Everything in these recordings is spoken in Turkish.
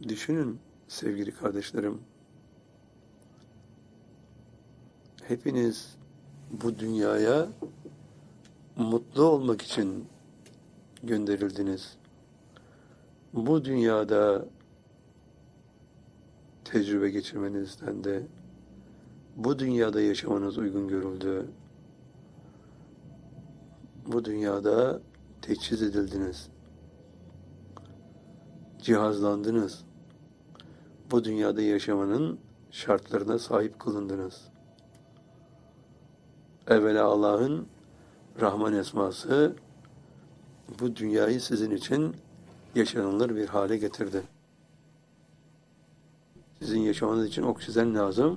Düşünün sevgili kardeşlerim, hepiniz bu dünyaya mutlu olmak için gönderildiniz. Bu dünyada tecrübe geçirmenizden de bu dünyada yaşamanız uygun görüldü. Bu dünyada teçhiz edildiniz. Cihazlandınız. Bu dünyada yaşamanın şartlarına sahip kılındınız. Evvela Allah'ın Rahman esması bu dünyayı sizin için yaşanılır bir hale getirdi. Sizin yaşamanız için oksijen lazım.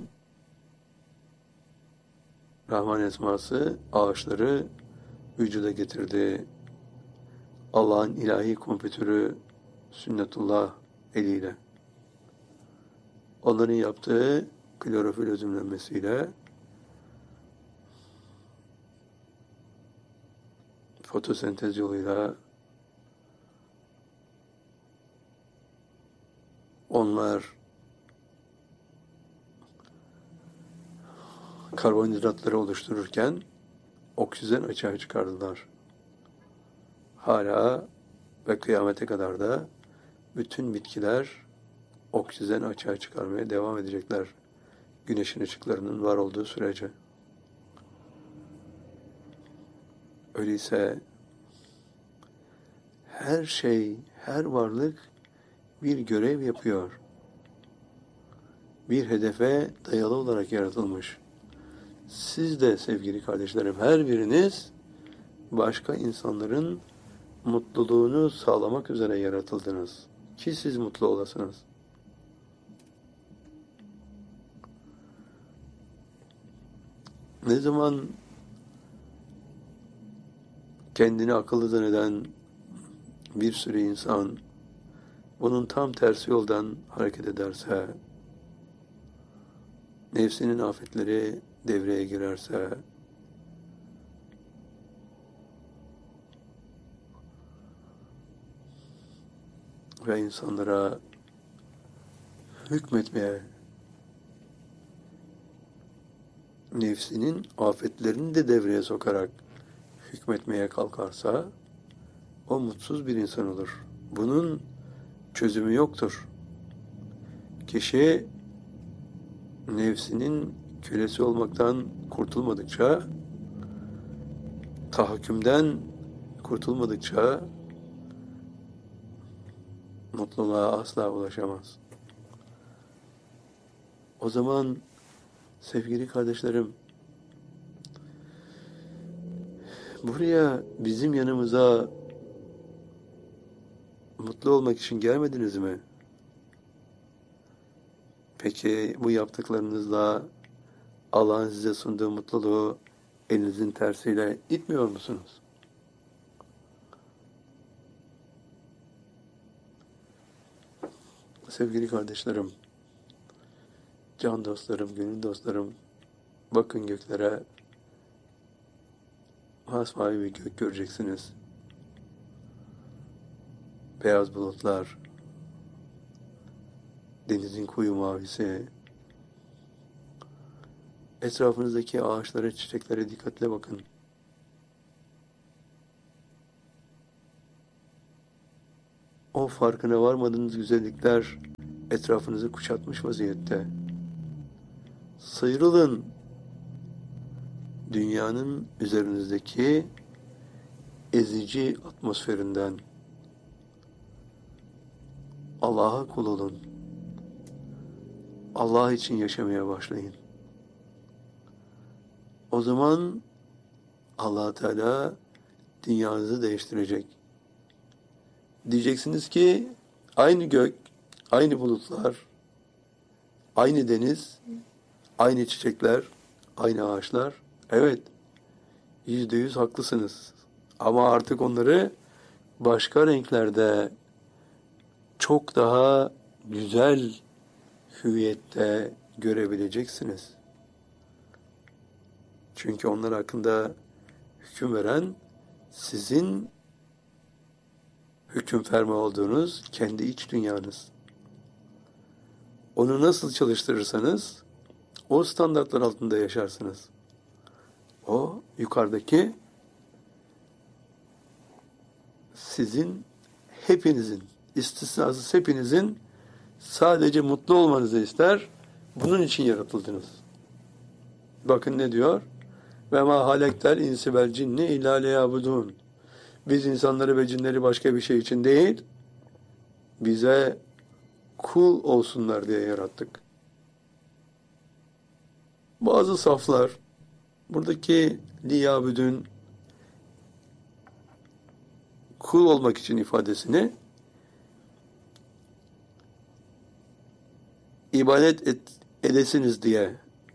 Rahman esması ağaçları vücuda getirdi. Allah'ın ilahi kompütörü sünnetullah eliyle. Onların yaptığı klorofil özümlenmesiyle fotosentez yoluyla onlar karbonhidratları oluştururken oksijen açığa çıkardılar. Hala ve kıyamete kadar da bütün bitkiler oksijen açığa çıkarmaya devam edecekler. Güneşin ışıklarının var olduğu sürece. Öyleyse her şey, her varlık bir görev yapıyor. Bir hedefe dayalı olarak yaratılmış. Siz de sevgili kardeşlerim, her biriniz başka insanların mutluluğunu sağlamak üzere yaratıldınız. Ki siz mutlu olasınız. Ne zaman kendini akıllı zanneden bir sürü insan bunun tam tersi yoldan hareket ederse, nefsinin afetleri devreye girerse, ve insanlara hükmetmeye, nefsinin afetlerini de devreye sokarak hükmetmeye kalkarsa, o mutsuz bir insan olur. Bunun çözümü yoktur. Kişi nefsinin kölesi olmaktan kurtulmadıkça, tahakkümden kurtulmadıkça mutluluğa asla ulaşamaz. O zaman sevgili kardeşlerim, buraya bizim yanımıza mutlu olmak için gelmediniz mi? Peki bu yaptıklarınızla Allah'ın size sunduğu mutluluğu elinizin tersiyle itmiyor musunuz? Sevgili kardeşlerim, can dostlarım, gönül dostlarım, bakın göklere, masmavi bir gök göreceksiniz. Beyaz bulutlar, denizin koyu mavisi, etrafınızdaki ağaçlara, çiçeklere dikkatle bakın. O farkına varmadığınız güzellikler etrafınızı kuşatmış vaziyette. Sıyrılın dünyanın üzerinizdeki ezici atmosferinden. Allah'a kul olun. Allah için yaşamaya başlayın. O zaman Allah Teala dünyanızı değiştirecek. Diyeceksiniz ki aynı gök, aynı bulutlar, aynı deniz, aynı çiçekler, aynı ağaçlar. Evet, %100 haklısınız. Ama artık onları başka renklerde, çok daha güzel hüviyette görebileceksiniz. Çünkü onlar hakkında hüküm veren sizin hüküm ferma olduğunuz kendi iç dünyanız. Onu nasıl çalıştırırsanız o standartlar altında yaşarsınız. O yukarıdaki sizin hepinizin, istisnasız hepinizin sadece mutlu olmanızı ister. Bunun için yaratıldınız. Bakın ne diyor? Ve ma halektel insi vel cinni illa liyabudun. Biz insanları ve cinleri başka bir şey için değil, bize kul olsunlar diye yarattık. Bazı saflar buradaki liyabudun kul olmak için ifadesini ibadet edesiniz diye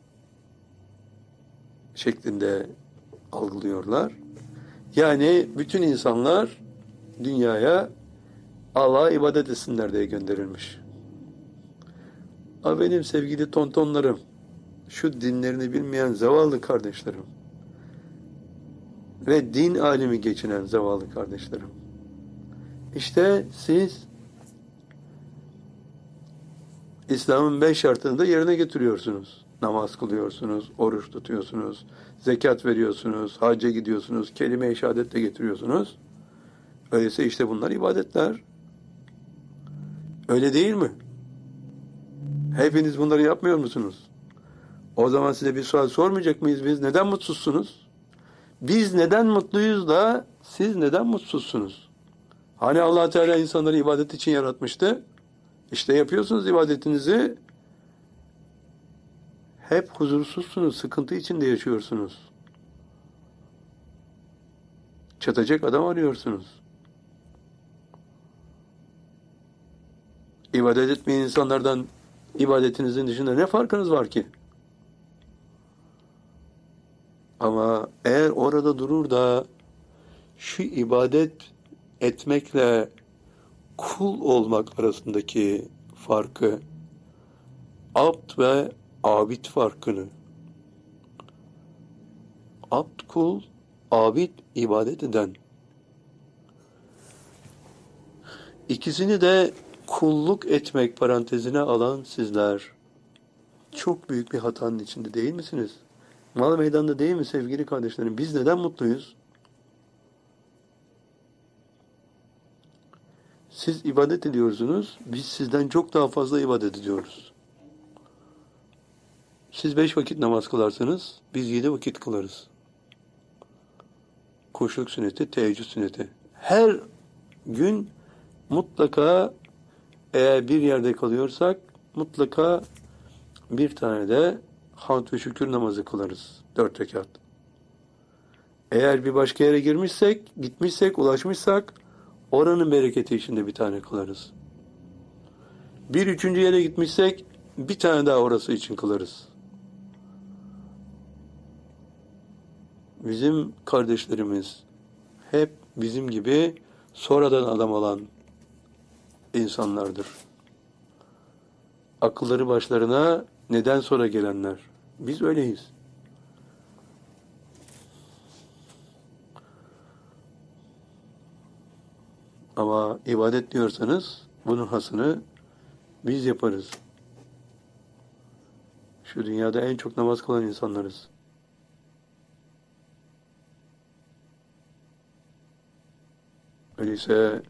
şeklinde algılıyorlar. Yani bütün insanlar dünyaya Allah'a ibadet etsinler diye gönderilmiş. Ama benim sevgili tontonlarım, şu dinlerini bilmeyen zavallı kardeşlerim ve din alimi geçinen zavallı kardeşlerim. İşte siz İslam'ın 5 şartını da yerine getiriyorsunuz. Namaz kılıyorsunuz, oruç tutuyorsunuz, zekat veriyorsunuz, hacca gidiyorsunuz, kelime-i şehadet de getiriyorsunuz. Öyleyse işte bunlar ibadetler. Öyle değil mi? Hepiniz bunları yapmıyor musunuz? O zaman size bir sual sormayacak mıyız biz? Neden mutsuzsunuz? Biz neden mutluyuz da siz neden mutsuzsunuz? Hani Allah Teala insanları ibadet için yaratmıştı? İşte yapıyorsunuz ibadetinizi. Hep huzursuzsunuz, sıkıntı içinde yaşıyorsunuz. Çatacak adam arıyorsunuz. İbadet etmeyen insanlardan ibadetinizin dışında ne farkınız var ki? Ama eğer orada durur da şu ibadet etmekle kul olmak arasındaki farkı, abd ve abid farkını, abd kul, abid ibadet eden, ikisini de kulluk etmek parantezine alan sizler çok büyük bir hatanın içinde değil misiniz? Mal meydanda değil mi sevgili kardeşlerim? Biz neden mutluyuz? Siz ibadet ediyorsunuz, biz sizden çok daha fazla ibadet ediyoruz. Siz 5 vakit namaz kılarsınız, biz 7 vakit kılarız. Kuşluk sünneti, teheccüd sünneti. Her gün mutlaka eğer bir yerde kalıyorsak mutlaka bir tane de hamd ve şükür namazı kılarız. 4 rekat. Eğer bir başka yere gitmişsek, ulaşmışsak oranın bereketi içinde bir tane kılarız. Bir üçüncü yere gitmişsek bir tane daha orası için kılarız. Bizim kardeşlerimiz hep bizim gibi sonradan adam olan insanlardır. Akılları başlarına neden sonra gelenler. Biz öyleyiz. Ama ibadet diyorsanız bunun hasını biz yaparız. Şu dünyada en çok namaz kılan insanlarız. Öyleyse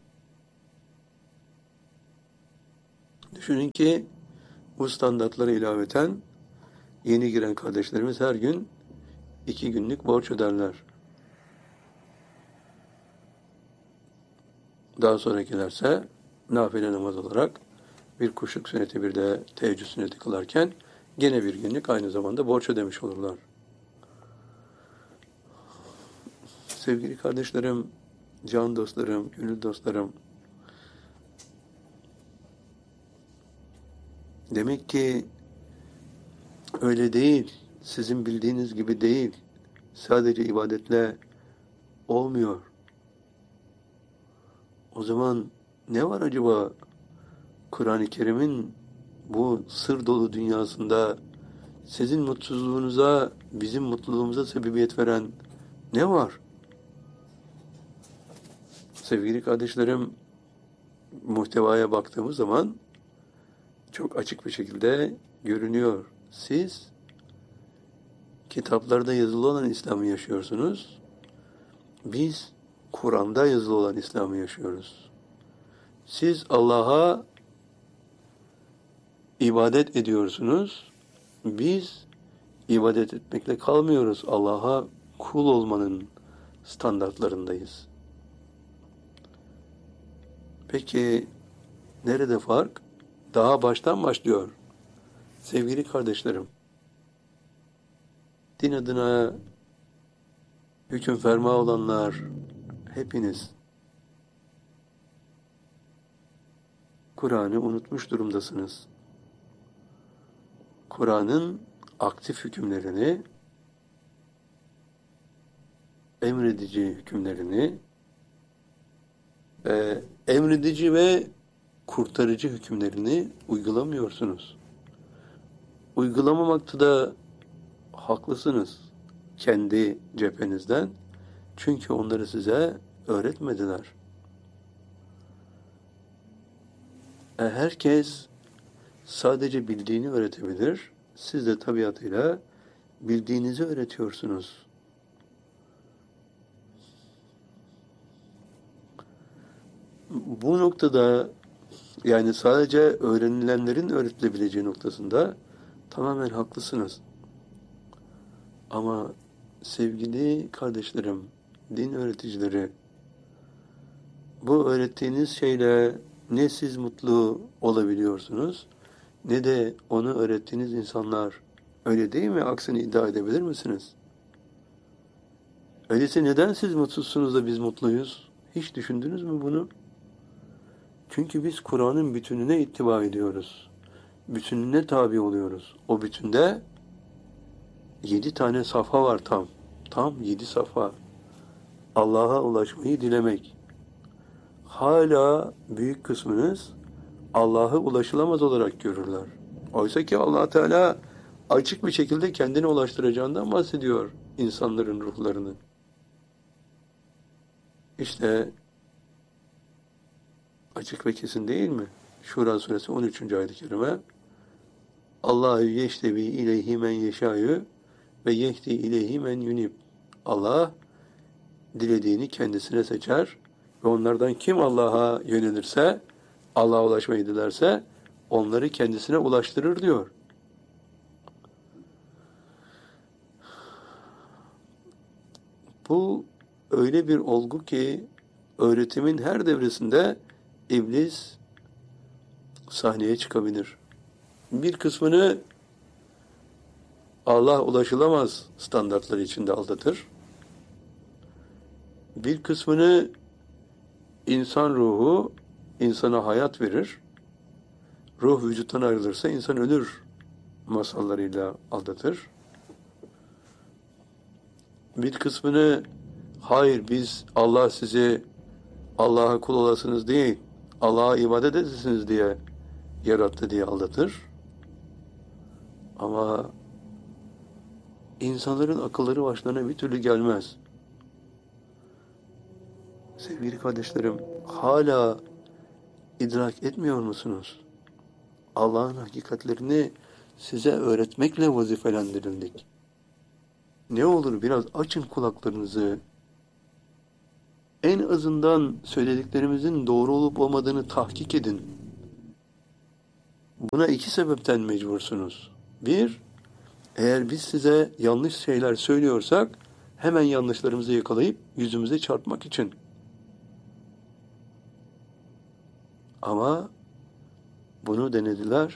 düşünün ki bu standartlara ilaveten yeni giren kardeşlerimiz her gün 2 günlük borç öderler. Daha sonrakilerse nafile namaz olarak bir kuşluk sünneti bir de teheccüd sünneti kılarken gene bir günlük aynı zamanda borç ödemiş olurlar. Sevgili kardeşlerim, can dostlarım, gönül dostlarım, demek ki öyle değil, sizin bildiğiniz gibi değil, sadece ibadetle olmuyor. O zaman ne var acaba Kur'an-ı Kerim'in bu sır dolu dünyasında sizin mutsuzluğunuza, bizim mutluluğumuza sebebiyet veren ne var? Sevgili kardeşlerim, muhtevaya baktığımız zaman çok açık bir şekilde görünüyor. Siz kitaplarda yazılı olan İslam'ı yaşıyorsunuz. Biz Kur'an'da yazılı olan İslam'ı yaşıyoruz. Siz Allah'a ibadet ediyorsunuz. Biz ibadet etmekle kalmıyoruz. Allah'a kul olmanın standartlarındayız. Peki nerede fark? Daha baştan başlıyor. Sevgili kardeşlerim, din adına hüküm ferma olanlar hepiniz Kur'an'ı unutmuş durumdasınız. Kur'an'ın aktif hükümlerini, emredici hükümlerini, emredici ve kurtarıcı hükümlerini uygulamıyorsunuz. Uygulamamakta da haklısınız kendi cephenizden. Çünkü onları size öğretmediler. Herkes sadece bildiğini öğretebilir. Siz de tabiatıyla bildiğinizi öğretiyorsunuz. Bu noktada yani sadece öğrenilenlerin öğretilebileceği noktasında tamamen haklısınız. Ama sevgili kardeşlerim, din öğreticileri, bu öğrettiğiniz şeyle ne siz mutlu olabiliyorsunuz, ne de onu öğrettiğiniz insanlar. Öyle değil mi? Aksini iddia edebilir misiniz? Öyleyse neden siz mutsuzsunuz da biz mutluyuz? Hiç düşündünüz mü bunu? Çünkü biz Kur'an'ın bütününe ittiba ediyoruz. Bütününe tabi oluyoruz. O bütünde 7 tane safha var tam. Tam 7 safha. Allah'a ulaşmayı dilemek. Hala büyük kısmınız Allah'a ulaşılamaz olarak görürler. Oysa ki Allah Teala açık bir şekilde kendine ulaştıracağından bahsediyor insanların ruhlarını. İşte açık ve kesin değil mi? Şura suresi 13. ayet-i kerime. Allahu yeştebi ileyhi men yeşâ'yu ve yehdi ileyhi men yunib. Allah dilediğini kendisine seçer ve onlardan kim Allah'a yönelirse, Allah'a ulaşmayı dilerse onları kendisine ulaştırır diyor. Bu öyle bir olgu ki öğretimin her devresinde iblis sahneye çıkabilir. Bir kısmını Allah ulaşılamaz standartları içinde aldatır. Bir kısmını insan ruhu insana hayat verir. Ruh vücuttan ayrılırsa insan ölür masallarıyla aldatır. Bir kısmını hayır biz Allah sizi Allah'a kul olasınız değil, Allah'a ibadet edesiniz diye yarattı diye aldatır. Ama insanların akılları başlarına bir türlü gelmez. Sevgili kardeşlerim, hala idrak etmiyor musunuz? Allah'ın hakikatlerini size öğretmekle vazifelendirildik. Ne olur biraz açın kulaklarınızı. En azından söylediklerimizin doğru olup olmadığını tahkik edin. Buna 2 sebepten mecbursunuz. Bir, eğer biz size yanlış şeyler söylüyorsak hemen yanlışlarımızı yakalayıp yüzümüze çarpmak için. Ama bunu denediler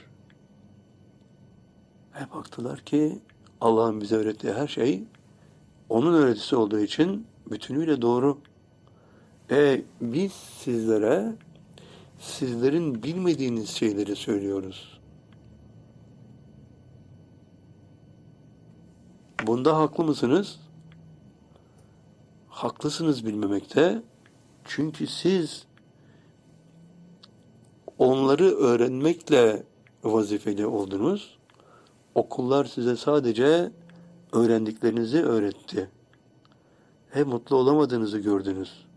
ve baktılar ki Allah'ın bize öğrettiği her şey onun öğretisi olduğu için bütünüyle doğru. Biz sizlere sizlerin bilmediğiniz şeyleri söylüyoruz. Bunda haklı mısınız? Haklısınız bilmemekte. Çünkü siz onları öğrenmekle vazifeli oldunuz. Okullar size sadece öğrendiklerinizi öğretti. Mutlu olamadığınızı gördünüz.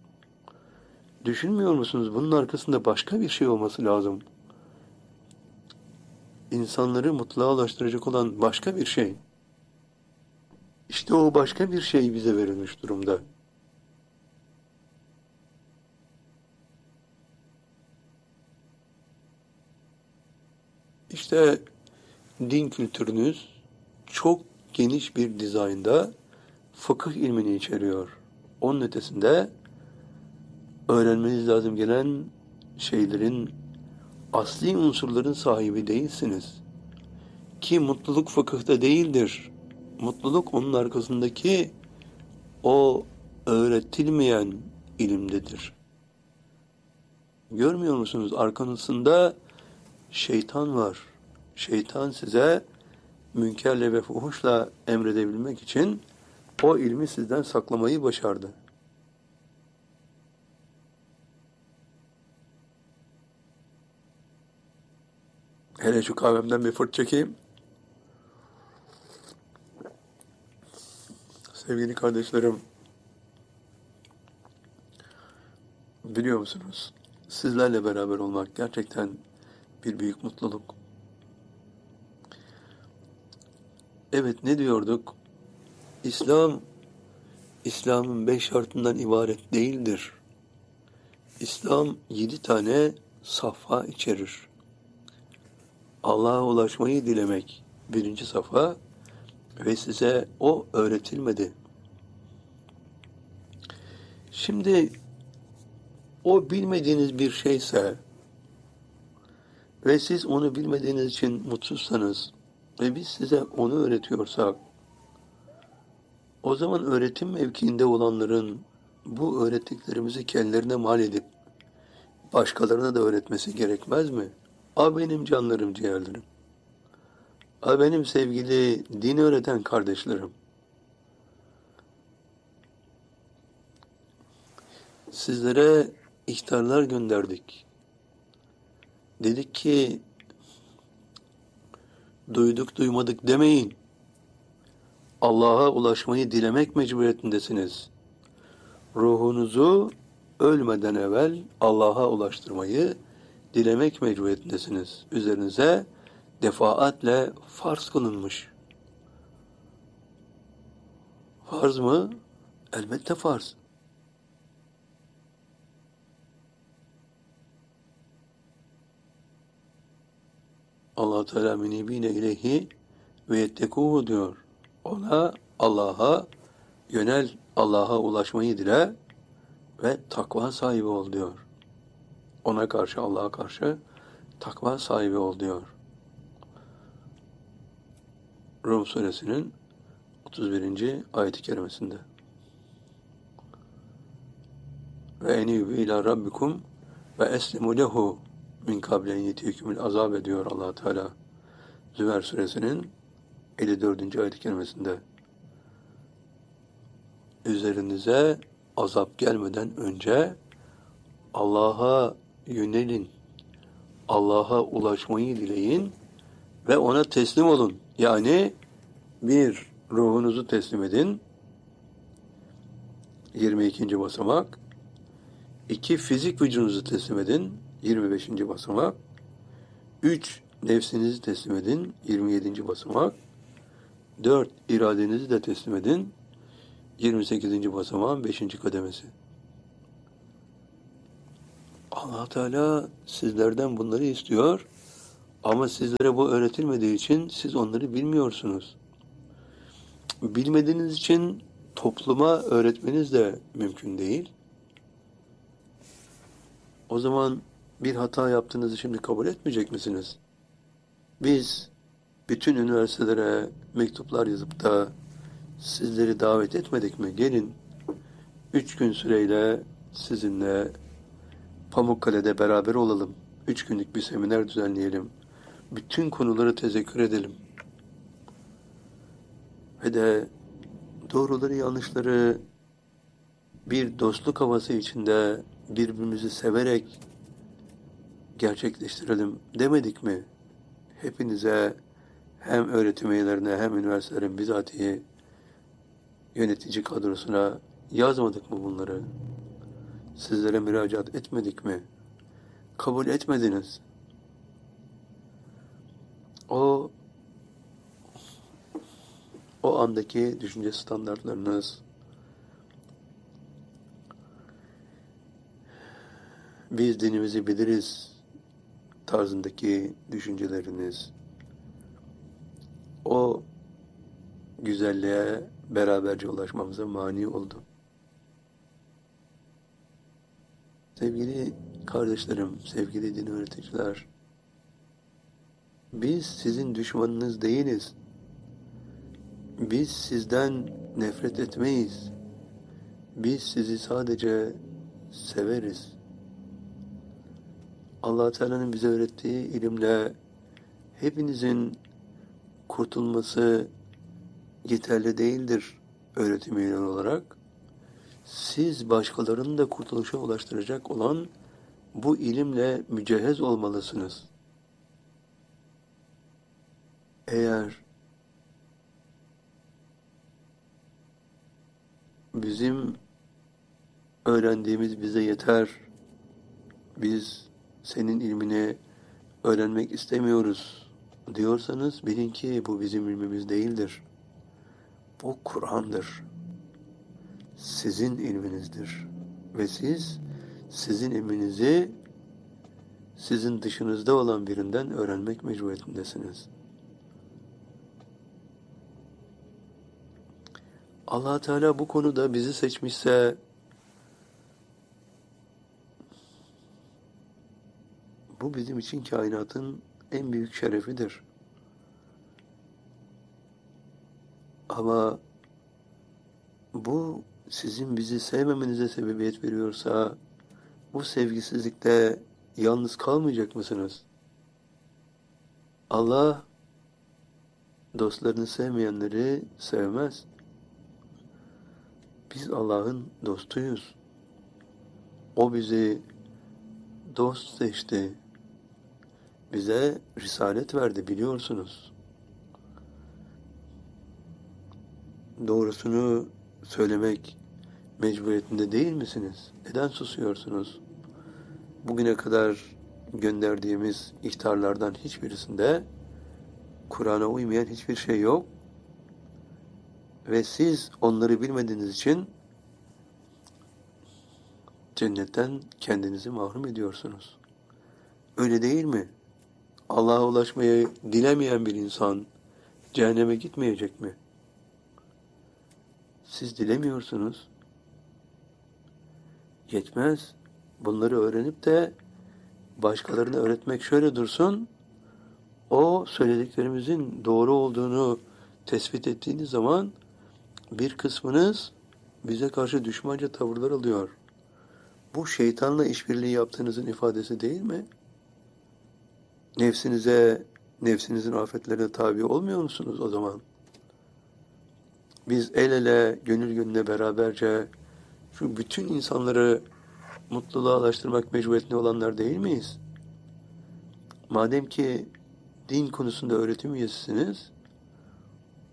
Düşünmüyor musunuz? Bunun arkasında başka bir şey olması lazım. insanları mutluluğa ulaştıracak olan başka bir şey. İşte o başka bir şey bize verilmiş durumda. İşte din kültürünüz çok geniş bir dizaynda fıkıh ilmini içeriyor. Onun ötesinde öğrenmeniz lazım gelen şeylerin, asli unsurların sahibi değilsiniz. Ki mutluluk fıkıhta değildir. Mutluluk onun arkasındaki o öğretilmeyen ilimdedir. Görmüyor musunuz? Arkanızda şeytan var. Şeytan size münkerle ve fuhuşla emredebilmek için o ilmi sizden saklamayı başardı. Hele şu kahvemden bir fırt çekeyim. Sevgili kardeşlerim, biliyor musunuz? Sizlerle beraber olmak gerçekten bir büyük mutluluk. Evet, ne diyorduk? İslam'ın 5 şartından ibaret değildir. İslam 7 tane safha içerir. Allah'a ulaşmayı dilemek birinci safha ve size o öğretilmedi. Şimdi o bilmediğiniz bir şeyse ve siz onu bilmediğiniz için mutsuzsanız ve biz size onu öğretiyorsak, o zaman öğretim mevkiinde olanların bu öğrettiklerimizi kendilerine mal edip başkalarına da öğretmesi gerekmez mi? A benim canlarım, ciğerlerim. A benim sevgili din öğreten kardeşlerim. Sizlere ihtarlar gönderdik. Dedik ki duyduk duymadık demeyin. Allah'a ulaşmayı dilemek mecburiyetindesiniz. Ruhunuzu ölmeden evvel Allah'a ulaştırmayı dilemek mecburiyetindesiniz. Üzerinize defaatle farz kılınmış. Farz mı? Elbette farz. Allah Teala münibine ileyhi ve yettekuhu diyor. Allah'a yönel, Allah'a ulaşmayı dile ve takva sahibi ol diyor. Ona karşı, Allah'a karşı takva sahibi ol diyor. Rum suresinin 31. ayet-i kerimesinde. Ve enibu ila rabbikum ve eslimu lehu min kablen yetikumul azab ediyor Allah Teala. Zümer suresinin 54. ayet-i kerimesinde. Üzerinize azap gelmeden önce Allah'a yönelin. Allah'a ulaşmayı dileyin ve ona teslim olun. Yani bir, ruhunuzu teslim edin. 22. basamak. 2, fizik vücudunuzu teslim edin. 25. basamak. 3, nefsinizi teslim edin. 27. basamak. 4, iradenizi de teslim edin. 28. basamağın 5. kademesi. Allah Teala sizlerden bunları istiyor ama sizlere bu öğretilmediği için siz onları bilmiyorsunuz. Bilmediğiniz için topluma öğretmeniz de mümkün değil. O zaman bir hata yaptığınızı şimdi kabul etmeyecek misiniz? Biz bütün üniversitelere mektuplar yazıp da sizleri davet etmedik mi? Gelin 3 gün süreyle sizinle Pamukkale'de beraber olalım. 3 günlük bir seminer düzenleyelim. Bütün konuları tezekkür edelim. Ve de doğruları yanlışları bir dostluk havası içinde birbirimizi severek gerçekleştirelim demedik mi? Hepinize hem öğretim üyelerine hem üniversitelerin bizatihi yönetici kadrosuna yazmadık mı bunları? Sizlere müracaat etmedik mi? Kabul etmediniz. O o andaki düşünce standartlarınız, biz dinimizi biliriz tarzındaki düşünceleriniz, o güzelliğe beraberce ulaşmamıza mani oldu. Sevgili kardeşlerim, sevgili din öğreticiler, biz sizin düşmanınız değiliz. Biz sizden nefret etmeyiz. Biz sizi sadece severiz. Allah Teala'nın bize öğrettiği ilimle hepinizin kurtulması yeterli değildir öğretimiyle olarak. Siz başkalarını da kurtuluşa ulaştıracak olan bu ilimle mücehhez olmalısınız. Eğer bizim öğrendiğimiz bize yeter, biz senin ilmini öğrenmek istemiyoruz diyorsanız bilin ki bu bizim ilmimiz değildir. Bu Kur'an'dır. Sizin ilminizdir. Ve siz sizin ilminizi sizin dışınızda olan birinden öğrenmek mecburiyetindesiniz. Allah Teala bu konuda bizi seçmişse bu bizim için kainatın en büyük şerefidir. Ama bu sizin bizi sevmemenize sebebiyet veriyorsa bu sevgisizlikte yalnız kalmayacak mısınız? Allah dostlarını sevmeyenleri sevmez. Biz Allah'ın dostuyuz. O bizi dost seçti. Bize risalet verdi biliyorsunuz. Doğrusunu söylemek mecburiyetinde değil misiniz? Neden susuyorsunuz? Bugüne kadar gönderdiğimiz ihtarlardan hiçbirisinde Kur'an'a uymayan hiçbir şey yok. Ve siz onları bilmediğiniz için cennetten kendinizi mahrum ediyorsunuz. Öyle değil mi? Allah'a ulaşmayı dilemeyen bir insan cehenneme gitmeyecek mi? Siz dilemiyorsunuz. Yetmez. Bunları öğrenip de başkalarına öğretmek şöyle dursun. O söylediklerimizin doğru olduğunu tespit ettiğiniz zaman bir kısmınız bize karşı düşmanca tavırlar alıyor. Bu şeytanla işbirliği yaptığınızın ifadesi değil mi? Nefsinizin afetlerine tabi olmuyor musunuz o zaman? Biz el ele, gönül gönüle beraberce şu bütün insanları mutluluğa ulaştırmak mecburiyetinde olanlar değil miyiz? Madem ki din konusunda öğretim üyesisiniz,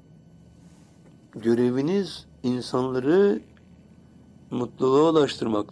göreviniz insanları mutluluğa ulaştırmak,